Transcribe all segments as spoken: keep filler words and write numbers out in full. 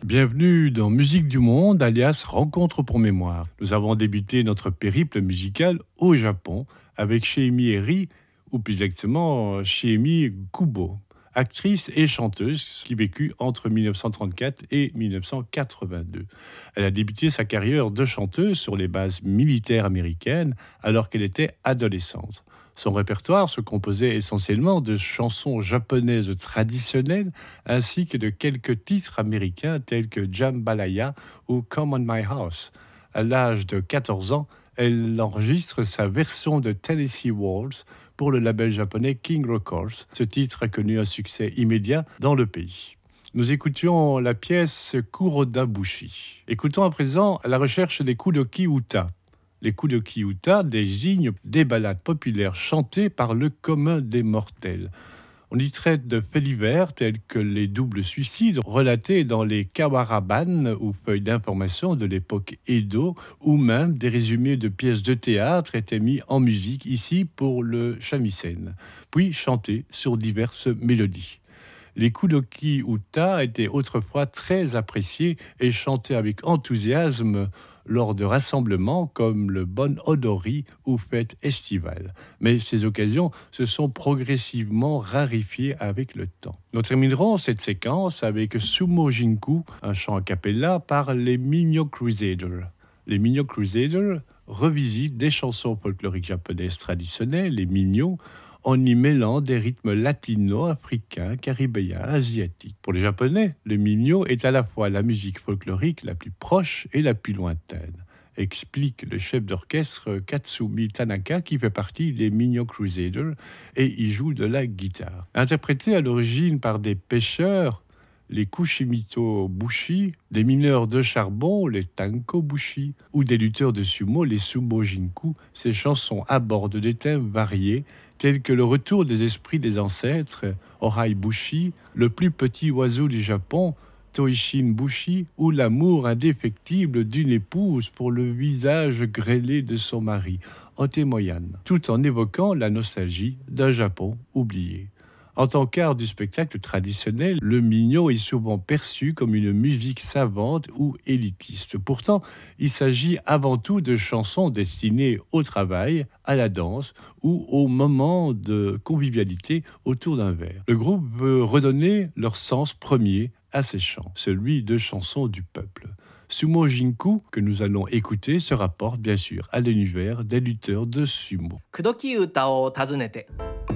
Bienvenue dans Musique du Monde, alias Rencontre pour mémoire. Nous avons débuté notre périple musical au Japon avec Shiemi Eri, ou plus exactement Shiemi Kubo, actrice et chanteuse qui vécut entre dix-neuf cent trente-quatre et dix-neuf cent quatre-vingt-deux. Elle a débuté sa carrière de chanteuse sur les bases militaires américaines alors qu'elle était adolescente. Son répertoire se composait essentiellement de chansons japonaises traditionnelles ainsi que de quelques titres américains tels que Jambalaya ou Come on My House. À l'âge de quatorze ans, elle enregistre sa version de Tennessee Waltz pour le label japonais King Records. Ce titre a connu un succès immédiat dans le pays. Nous écoutions la pièce Kuroda Bushi. Écoutons à présent La recherche des Kudoki Uta. Les Kudoki Uta désignent des ballades populaires chantées par le commun des mortels. On y traite de faits divers tels que les doubles suicides relatés dans les kawaraban ou feuilles d'information de l'époque Edo, ou même des résumés de pièces de théâtre étaient mis en musique ici pour le shamisen, puis chantés sur diverses mélodies. Les Kudoki Uta étaient autrefois très appréciés et chantés avec enthousiasme lors de rassemblements comme le Bon Odori ou fêtes estivales. Mais ces occasions se sont progressivement raréfiées avec le temps. Nous terminerons cette séquence avec Sumo Jinku, un chant a cappella par les Minyo Crusaders. Les Minyo Crusaders revisitent des chansons folkloriques japonaises traditionnelles, les Minyo, en y mêlant des rythmes latino-africains, caribéens, asiatiques. Pour les Japonais, le minyo est à la fois la musique folklorique la plus proche et la plus lointaine, explique le chef d'orchestre Katsumi Tanaka, qui fait partie des Minyo Crusaders et y joue de la guitare. Interprété à l'origine par des pêcheurs, les Kushimito Bushi, des mineurs de charbon, les Tanko Bushi, ou des lutteurs de sumo, les Sumo Jinku, ces chansons abordent des thèmes variés, tels que le retour des esprits des ancêtres, Ohai Bushi, le plus petit oiseau du Japon, Toishin Bushi, ou l'amour indéfectible d'une épouse pour le visage grêlé de son mari, Otemoyan, tout en évoquant la nostalgie d'un Japon oublié. En tant qu'art du spectacle traditionnel, le minyo est souvent perçu comme une musique savante ou élitiste. Pourtant, il s'agit avant tout de chansons destinées au travail, à la danse ou au moment de convivialité autour d'un verre. Le groupe veut redonner leur sens premier à ces chants, celui de chansons du peuple. Sumo Jinku, que nous allons écouter, se rapporte bien sûr à l'univers des lutteurs de sumo. Kudoki Uta o tazunete.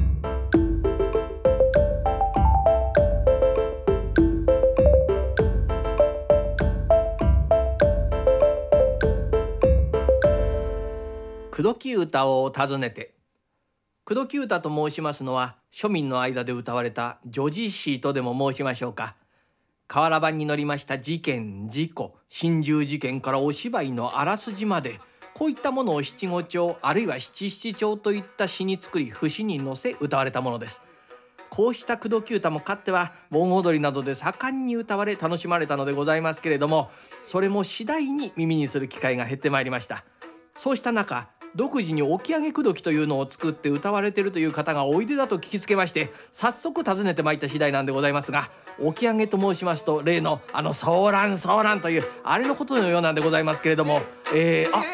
口説き歌を尋ねて。口説き歌と申しますのは、庶民の間で歌われた叙事詩とでも申しましょうか。瓦版に載りました事件、事故、心中事件からお芝居のあらすじまで、こういったものを七五調、あるいは七七調といった詩に作り、節に乗せ歌われたものです。こうした口説き歌もかつては盆踊りなどで盛んに歌われ楽しまれたのでございますけれども、それも次第に耳にする機会が減ってまいりました。そうした中、独自に起き上げ口説きというのを作って歌われているという方がおいでだと聞きつけまして、早速訪ねてまいった次第なんでございますが、起き上げと申しますと例のあのソーランソーランというあれのことのようなんでございますけれども、えー、あ